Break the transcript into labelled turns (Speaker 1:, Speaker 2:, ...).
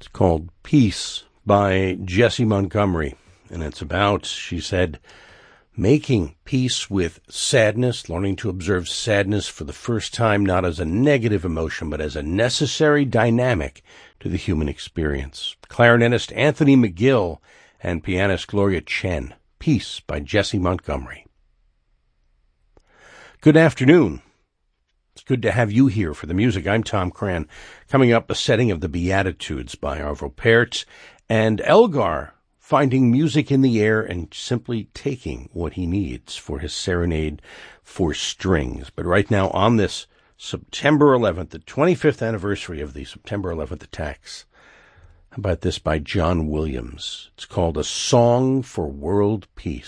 Speaker 1: Called Peace by Jessie Montgomery. And it's about, she said, making peace with sadness, learning to observe sadness for the first time, not as a negative emotion, but as a necessary dynamic to the human experience. Clarinetist Anthony McGill and pianist Gloria Chen. Peace by Jessie Montgomery. Good afternoon. It's good to have you here for the music. I'm Tom Cran. Coming up, a setting of the Beatitudes by Arvo Pärt, and Elgar finding music in the air and simply taking what he needs for his serenade for strings. But right now, on this September 11th, the 25th anniversary of the September 11th attacks, how about this by John Williams? It's called A Song for World Peace.